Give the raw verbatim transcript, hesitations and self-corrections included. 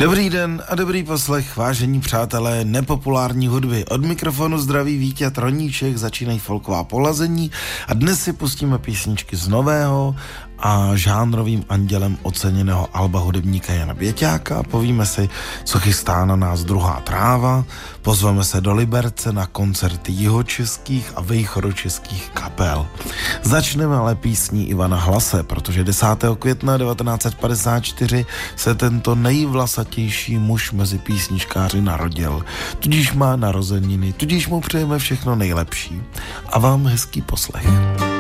Dobrý den a dobrý poslech, vážení přátelé nepopulární hudby. Od mikrofonu zdraví Vítěz Roníček, začínají folková polazení a dnes si pustíme písničky z nového a žánrovým andělem oceněného alba hudebníka Jana Věťáka. Povíme si, co chystá na nás druhá tráva, pozveme se do Liberce na koncerty jihočeských a východočeských kapel. Začneme ale písní Ivana Hlase, protože desátého května devatenáct set padesát čtyři se tento nejvlasatější muž mezi písničkáři narodil. Tudíž má narozeniny, tudíž mu přejeme všechno nejlepší. A vám hezký poslech.